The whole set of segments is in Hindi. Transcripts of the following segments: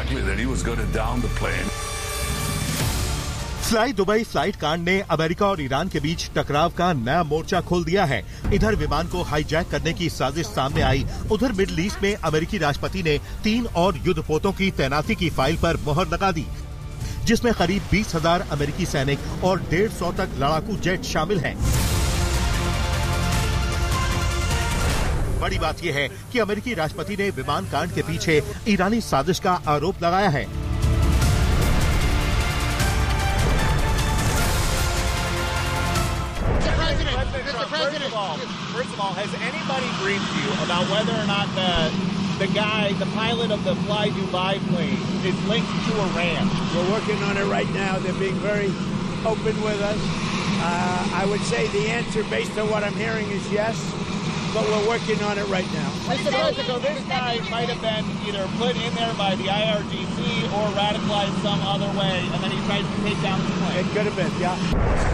likely that he was going to down the plane. Fly Dubai flight कांड ने अमेरिका और ईरान के बीच टकराव का नया मोर्चा खोल दिया है। इधर विमान को हाईजैक करने की साजिश सामने आई, उधर मिडिल ईस्ट में अमेरिकी राष्ट्रपति ने 3 और युद्धपोतों की तैनाती की फाइल पर मोहर लगा दी, जिसमें करीब 20,000 अमेरिकी सैनिक और 150 तक लड़ाकू जेट शामिल हैं। बड़ी बात यह है कि अमेरिकी राष्ट्रपति ने विमान कांड के पीछे ईरानी साजिश का आरोप लगाया है। First of all, has anybody briefed you about whether or not the pilot of the Fly Dubai plane is linked to Iran? We're working on it right now. They're being very open with us. I would say the answer, based on what I'm hearing, is yes, but we're working on it right now. Mr. President, this guy might have been either put in there by the IRGC or radicalized some other way, and then he tried to take down the plane. It could have been, yeah.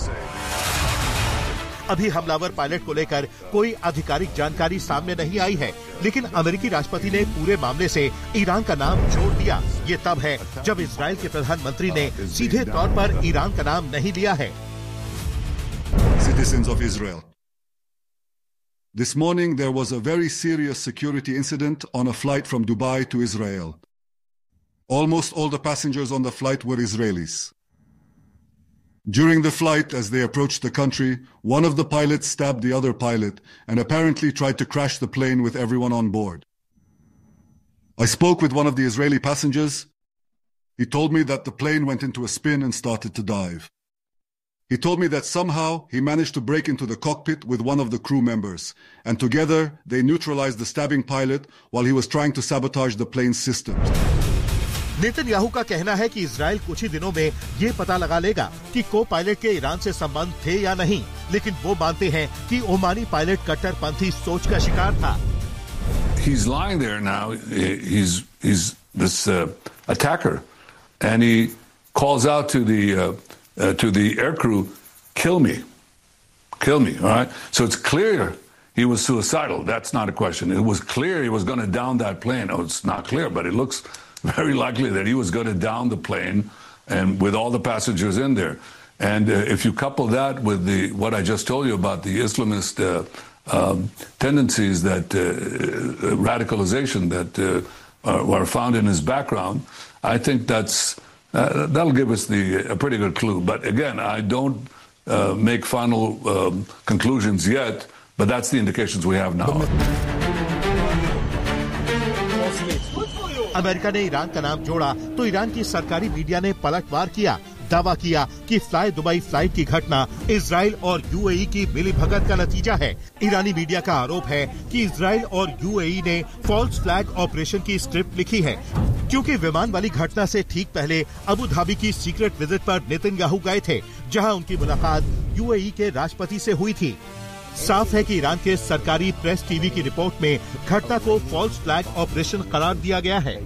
अभी हमलावर पायलट को लेकर कोई आधिकारिक जानकारी सामने नहीं आई है, लेकिन अमेरिकी राष्ट्रपति ने पूरे मामले से ईरान का नाम जोड़ दिया। ये तब है जब इजराइल के प्रधानमंत्री ने सीधे तौर पर ईरान का नाम नहीं लिया है। Citizens of Israel. This morning there was a very serious security incident on a flight from Dubai to Israel. Almost all the passengers on the flight were Israelis. During the flight, as they approached the country, one of the pilots stabbed the other pilot and apparently tried to crash the plane with everyone on board. I spoke with one of the Israeli passengers. He told me that the plane went into a spin and started to dive. He told me that somehow he managed to break into the cockpit with one of the crew members, and together they neutralized the stabbing pilot while he was trying to sabotage the plane's systems. Netanyahu का कहना है कि इजराइल कुछ ही दिनों में ये पता लगा लेगा कि को पायलट के ईरान से संबंध थे या नहीं, लेकिन वो मानते हैं कि ओमानी पायलट कट्टरपंथी सोच का शिकार था। He's lying there now. He's this attacker, and he calls out to the air crew, "Kill me, kill me." All right. So it's clear he was suicidal. That's not a question. It was clear he was going to down that plane. Oh, it's not clear, but it looks very likely that he was going to down the plane, and with all the passengers in there. And if you couple that with what I just told you about the Islamist tendencies, that radicalization that are found in his background, I think that'll give us a pretty good clue. But again, I don't make final conclusions yet, but that's the indications we have now. America ने ईरान का नाम जोड़ा तो ईरान की सरकारी मीडिया ने पलटवार किया, दावा किया कि फ्लाई दुबई फ्लाइट की घटना इजराइल और यूएई की मिलीभगत का नतीजा है। ईरानी मीडिया का आरोप है कि इजराइल और यूएई ने फॉल्स फ्लैग ऑपरेशन की स्क्रिप्ट लिखी है, क्योंकि विमान वाली घटना से ठीक पहले अबू धाबी की सीक्रेट विजिट पर नेतन्याहू गए थे, जहां उनकी मुलाकात यूएई के राष्ट्रपति से हुई थी। साफ है कि ईरान के सरकारी प्रेस टीवी की रिपोर्ट में घटना को फॉल्स फ्लैग ऑपरेशन करार दिया गया है।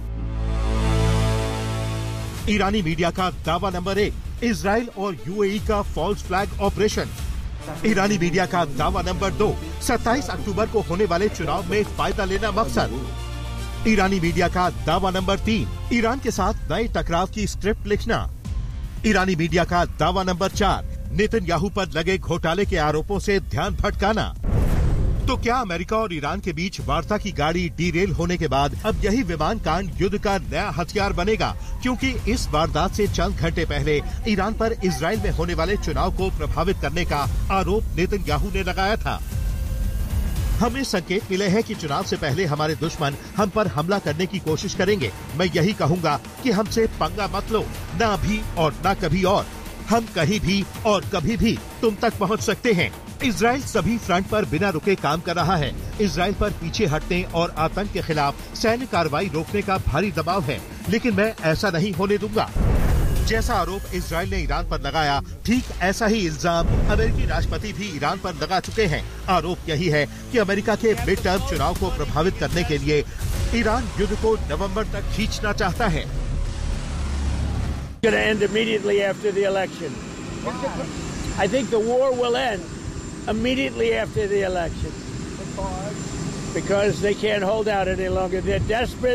ईरानी मीडिया का दावा नंबर 1, इजराइल और यूएई का फॉल्स फ्लैग ऑपरेशन। ईरानी मीडिया का दावा नंबर 2, 27 अक्टूबर को होने वाले चुनाव में फायदा लेना मकसद। ईरानी मीडिया का दावा नंबर 3, ईरान के साथ नए टकराव की स्क्रिप्ट लिखना। ईरानी मीडिया का दावा नंबर 4, नेतन्याहू पर लगे घोटाले के आरोपों से ध्यान भटकाना। तो क्या अमेरिका और ईरान के बीच वार्ता की गाड़ी डीरेल होने के बाद अब यही विमान कांड युद्ध का नया हथियार बनेगा? क्योंकि इस वारदात से चंद घंटे पहले ईरान पर इजराइल में होने वाले चुनाव को प्रभावित करने का आरोप नेतन्याहू ने लगाया था। हमें संकेत मिले हैं कि चुनाव से पहले हमारे दुश्मन हम पर हमला करने की कोशिश करेंगे। मैं यही कहूंगा कि हमसे पंगा मत लो, ना अभी और ना कभी और। हम कहीं भी और कभी भी तुम तक पहुंच सकते हैं। इजराइल सभी फ्रंट पर बिना रुके काम कर रहा है। इजराइल पर पीछे हटने और आतंक के खिलाफ सैन्य कार्रवाई रोकने का भारी दबाव है, लेकिन मैं ऐसा नहीं होने दूंगा। जैसा आरोप इजराइल ने ईरान पर लगाया, ठीक ऐसा ही इल्जाम अमेरिकी राष्ट्रपति भी ईरान पर लगा चुके हैं। आरोप यही है कि अमेरिका के मिड टर्म चुनाव को प्रभावित करने के लिए ईरान युद्ध को नवंबर तक खींचना चाहता है। Going to end immediately after the election. I think the war will end immediately after the election. Because they can't hold out any longer. They're desperate.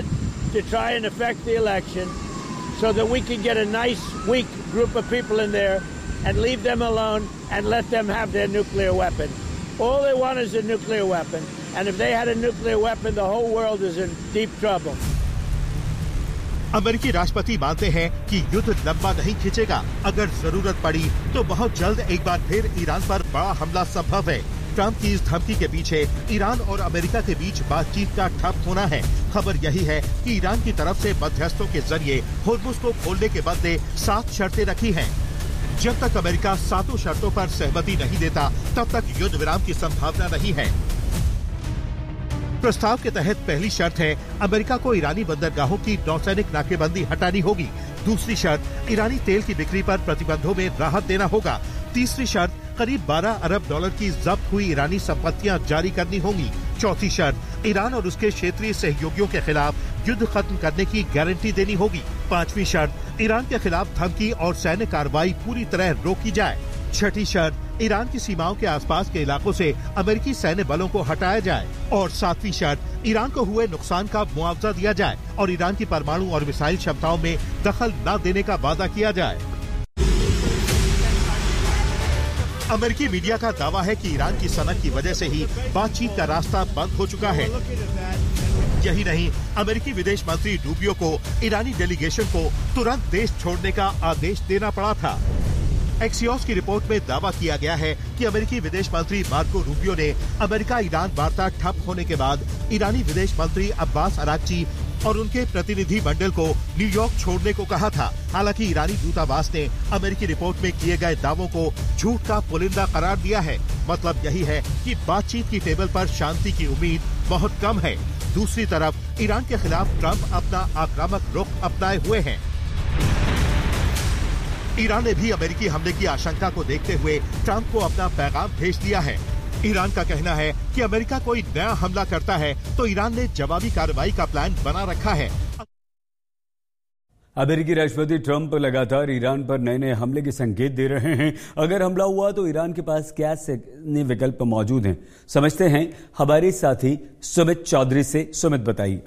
to try and affect the election so that we can get a nice, weak group of people in there and leave them alone and let them have their nuclear weapon. All they want is a nuclear weapon. And if they had a nuclear weapon, the whole world is in deep trouble. अमेरिकी राष्ट्रपति मानते हैं कि युद्ध लंबा नहीं खिंचेगा। अगर जरूरत पड़ी तो बहुत जल्द एक बार फिर ईरान पर बड़ा हमला संभव है। ट्रंप की इस धमकी के पीछे ईरान और अमेरिका के बीच बातचीत का ठप होना है। खबर यही है कि ईरान की तरफ से मध्यस्थों के जरिए होर्मुज को खोलने के बदले 7 शर्तें रखी हैं। जब तक अमेरिका 7 शर्तों पर सहमति नहीं देता, तब तक युद्ध विराम की संभावना नहीं है। प्रस्ताव के तहत पहली शर्त है, अमेरिका को ईरानी बंदरगाहों की नौसैनिक नाकेबंदी हटानी होगी। दूसरी शर्त, ईरानी तेल की बिक्री पर प्रतिबंधों में राहत देना होगा। तीसरी शर्त, करीब 12 अरब डॉलर की जब्त हुई ईरानी संपत्तियां जारी करनी होंगी। चौथी शर्त, ईरान और उसके क्षेत्रीय सहयोगियों के खिलाफ युद्ध खत्म करने की गारंटी देनी होगी। पांचवी शर्त, ईरान के खिलाफ धमकी और सैन्य कार्रवाई पूरी तरह रोकी जाए। छठी शर्त, ईरान की सीमाओं के आसपास के इलाकों से अमेरिकी सैन्य बलों को हटाया जाए। और सातवीं शर्त, ईरान को हुए नुकसान का मुआवजा दिया जाए और ईरान की परमाणु और मिसाइल क्षमताओं में दखल न देने का वादा किया जाए। अमेरिकी मीडिया का दावा है कि ईरान की सनक की वजह से ही बातचीत का रास्ता बंद हो चुका है। यही नहीं, अमेरिकी विदेश मंत्री रूबियो को ईरानी डेलीगेशन को तुरंत देश छोड़ने का आदेश देना पड़ा था। एक्सियोस की रिपोर्ट में दावा किया गया है कि अमेरिकी विदेश मंत्री मार्को रूबियो ने अमेरिका ईरान वार्ता ठप होने के बाद ईरानी विदेश मंत्री अब्बास अराक्ची और उनके प्रतिनिधि मंडल को न्यूयॉर्क छोड़ने को कहा था। हालांकि ईरानी दूतावास ने अमेरिकी रिपोर्ट में किए गए दावों को झूठ का पुलिंदा करार दिया है। मतलब यही है कि बातचीत की टेबल पर शांति की उम्मीद बहुत कम है। दूसरी तरफ ईरान के खिलाफ ट्रंप अपना आक्रामक रुख अपनाए हुए हैं। ईरान ने भी अमेरिकी हमले की आशंका को देखते हुए ट्रंप को अपना पैगाम भेज दिया है। ईरान का कहना है कि अमेरिका कोई नया हमला करता है तो ईरान ने जवाबी कार्रवाई का प्लान बना रखा है। अमेरिकी राष्ट्रपति ट्रंप लगातार ईरान पर नए नए हमले के संकेत दे रहे हैं। अगर हमला हुआ तो ईरान के पास क्या सैन्य विकल्प मौजूद हैं, समझते हैं हमारे साथी सुमित चौधरी से। सुमित, बताइए।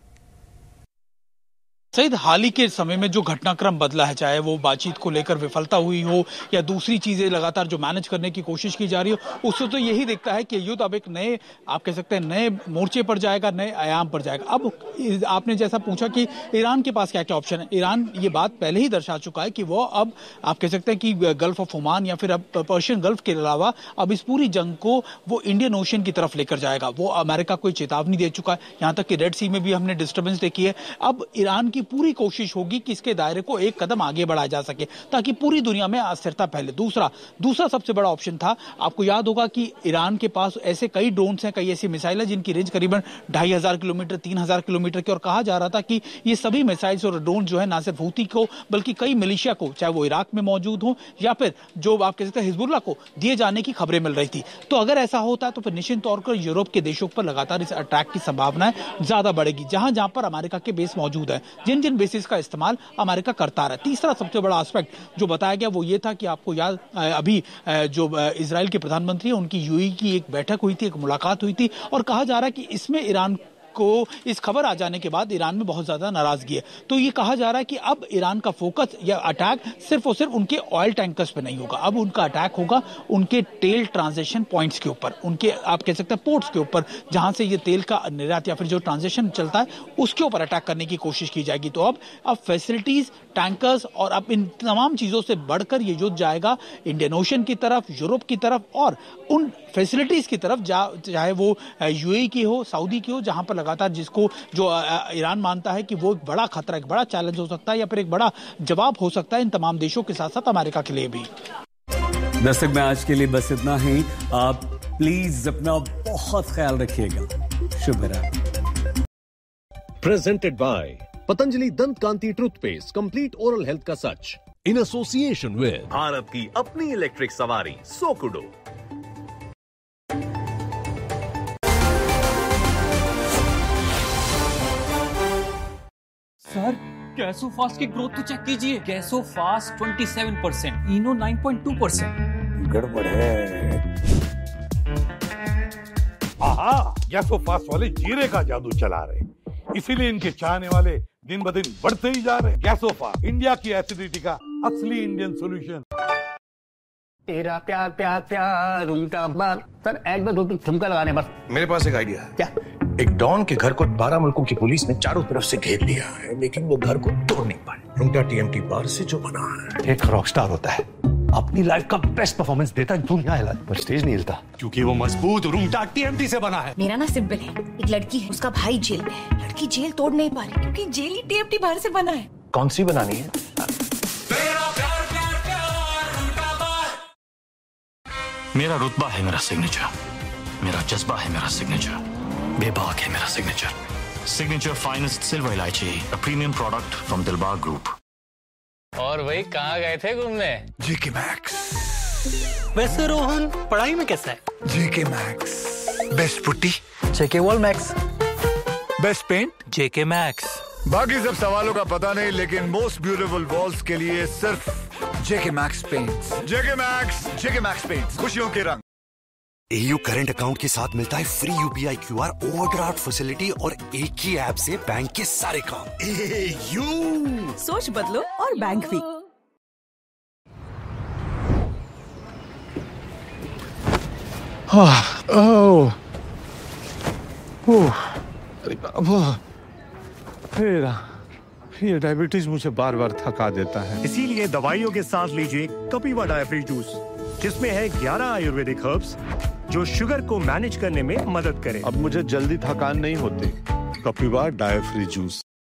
सईद, हाल ही के समय में जो घटनाक्रम बदला है, चाहे वो बातचीत को लेकर विफलता हुई हो या दूसरी चीजें लगातार जो मैनेज करने की कोशिश की जा रही हो, उससे तो यही दिखता है कि युद्ध अब एक नए, आप कह सकते हैं, नए मोर्चे पर जाएगा, नए आयाम पर जाएगा। अब आपने जैसा पूछा कि ईरान के पास क्या क्या ऑप्शन है, ईरान ये बात पहले ही दर्शा चुका है कि वो अब आप कह सकते हैं कि गल्फ ऑफ ओमान या फिर अब पर्शियन गल्फ के अलावा अब इस पूरी जंग को वो इंडियन ओशन की तरफ लेकर जाएगा। वो अमेरिका को चेतावनी दे चुका है, यहां तक कि रेड सी में भी हमने डिस्टर्बेंस देखी है। अब ईरान की पूरी कोशिश होगी कि इसके दायरे को एक कदम आगे बढ़ाया जा सके ताकि पूरी दुनिया में अस्थिरता फैले। दूसरा सबसे बड़ा ऑप्शन था, आपको याद होगा कि ईरान के पास ऐसे कई ड्रोन्स हैं, कई ऐसी मिसाइल है जिनकी रेंज करीबन 2500 किलोमीटर, 3000 किलोमीटर की, और कहा जा रहा था कि ये सभी मिसाइल्स और ड्रोन जो है ना सिर्फ हूती को बल्कि कई मिलिशिया को, चाहे वो इराक में मौजूद हो या फिर जो आप कह सकते हैं हिजबुल्लाह को, दिए जाने की खबरें मिल रही थी। तो अगर ऐसा होता है तो फिर निश्चित तौर पर यूरोप के देशों पर लगातार इस अटैक की संभावनाएं ज्यादा बढ़ेगी, जहां पर अमेरिका के बेस मौजूद है, जिन बेसिस का इस्तेमाल अमेरिका करता रहा। तीसरा सबसे बड़ा एस्पेक्ट जो बताया गया वो ये था कि आपको याद, अभी जो इजराइल के प्रधानमंत्री हैं उनकी यूएई की एक बैठक हुई थी, एक मुलाकात हुई थी, और कहा जा रहा है कि इसमें ईरान को इस खबर आ जाने के बाद ईरान में बहुत ज्यादा नाराजगी है। तो ये कहा जा रहा है कि अब ईरान का फोकस या अटैक सिर्फ और सिर्फ उनके ऑयल टैंकर्स पे नहीं होगा, अब उनका अटैक होगा उनके तेल ट्रांजिशन पॉइंट्स के ऊपर, उनके आप कह सकते हैं पोर्ट्स के ऊपर, जहां से ये तेल का निर्यात या फिर जो ट्रांजिशन चलता है उसके ऊपर अटैक करने की कोशिश की जाएगी। तो अब फैसिलिटीज, टैंकर्स और अब इन तमाम चीजों से बढ़कर ये युद्ध जाएगा इंडियन ओशन की तरफ, यूरोप की तरफ और उन फैसिलिटीज की तरफ, चाहे वो यूएई की हो, सऊदी की हो, जहां पर लगातार जिसको जो ईरान मानता है कि वो एक बड़ा खतरा, एक बड़ा चैलेंज हो सकता है या फिर एक बड़ा जवाब हो सकता है इन तमाम देशों के साथ साथ अमेरिका के लिए भी। दर्शक, में आज के लिए बस इतना ही। आप प्लीज अपना बहुत ख्याल रखिएगा। शुभ रात्रि। प्रेजेंटेड बाय पतंजलि दंत कांति टूथपेस्ट, कंप्लीट ओरल हेल्थ का सच, इन एसोसिएशन विद भारत की अपनी इलेक्ट्रिक सवारी सोकुडो। सर, गैसोफास्ट की ग्रोथ तो चेक कीजिए। गैसोफास्ट 27%, इनो 9.2%। गड़बड़ है। आहा, गैसोफास्ट वाले जीरे का जादू चला रहे। इसीलिए इनके चाहने वाले दिन ब दिन बढ़ते ही जा रहे हैं। गैसोफा, इंडिया की एसिडिटी का असली इंडियन सोल्यूशन। तेरा प्यार प्यार प्यार उल्टा बार। सर एक बार 2 ठुमका लगाने बस। मेरे पास एक आइडिया है। क्या? एक डॉन के घर को 12 मुल्कों की पुलिस ने चारों तरफ से घेर लिया है, लेकिन वो घर को तोड़ नहीं पाए। रुंगटा टीएमटी बार से जो बना है, एक रॉकस्टार होता है, अपनी लाइफ का बेस्ट परफॉर्मेंस देता है, दुनिया हिलाता है, पर स्टेज नहीं हिलता क्योंकि वो मजबूत रुंगटा टीएमटी से बना है। मेरा ना सिंपल है, एक लड़की है, उसका भाई जेल में है, लड़की जेल तोड़ नहीं पा रही क्योंकि जेल ही टीएमटी बाहर से बना है। कौन सी बनानी है? मेरा रुतबा है मेरा सिग्नेचर, मेरा जज्बा है मेरा सिग्नेचर, बेबाक है मेरा सिग्नेचर। सिग्नेचर फाइनेस्ट सिल्वर इलायची, a premium product from Dilbag group. और भाई कहाँ गए थे घूमने? जेके मैक्स। वैसे रोहन पढ़ाई में कैसा है? जेके मैक्स बेस्ट पुट्टी, जेके वॉल मैक्स बेस्ट पेंट, जेके मैक्स। बाकी सब सवालों का पता नहीं, लेकिन मोस्ट ब्यूटीफुल वॉल्स के लिए सिर्फ जेके मैक्स पेंट्स। जेके मैक्स पेंट्स, खुशियों के रंग। AU करंट अकाउंट के साथ मिलता है free UPI QR overdraft facility और एक ही ऐप से बैंक के सारे काम। AU सोच बदलो और बैंक भी। ये डायबिटीज मुझे बार बार थका देता है। इसीलिए दवाइयों के साथ लीजिए कपिवा डायफ्री जूस, जिसमें है 11 आयुर्वेदिक हर्ब्स जो शुगर को मैनेज करने में मदद करें। अब मुझे जल्दी थकान नहीं होती। कपिवा डायफ्री जूस।